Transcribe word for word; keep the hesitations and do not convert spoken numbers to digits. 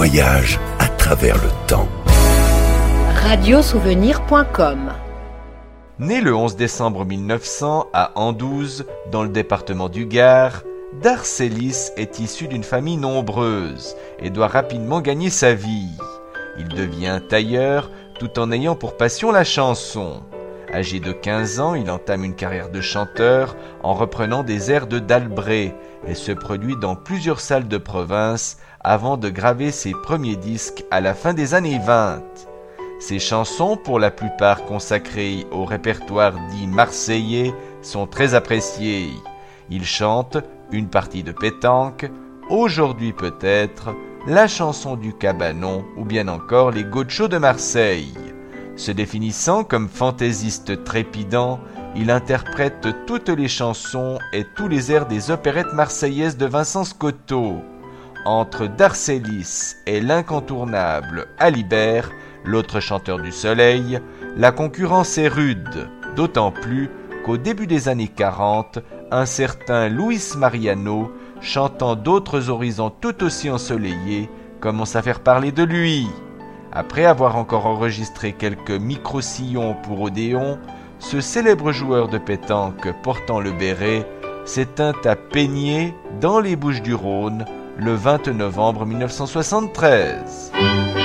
voyage à travers le temps. radio souvenir point com. Né le onze décembre mille neuf cents à Anduze, dans le département du Gard, Darcélis est issu d'une famille nombreuse et doit rapidement gagner sa vie. Il devient tailleur tout en ayant pour passion la chanson. Âgé de quinze ans, il entame une carrière de chanteur en reprenant des airs de Dalbré et se produit dans plusieurs salles de province avant de graver ses premiers disques à la fin des années vingt. Ses chansons, pour la plupart consacrées au répertoire dit marseillais, sont très appréciées. Il chante une partie de pétanque, Aujourd'hui peut-être, la chanson du cabanon ou bien encore les gauchos de Marseille. Se définissant comme fantaisiste trépidant, il interprète toutes les chansons et tous les airs des opérettes marseillaises de Vincent Scotto. Entre Darcélis et l'incontournable Alibert, l'autre chanteur du Soleil, la concurrence est rude, d'autant plus qu'au début des années quarante, un certain Luis Mariano, chantant d'autres horizons tout aussi ensoleillés, commence à faire parler de lui. Après avoir encore enregistré quelques micro-sillons pour Odéon, ce célèbre joueur de pétanque portant le béret s'éteint à Peigné, dans les Bouches-du-Rhône, le vingt novembre mille neuf cent soixante-treize.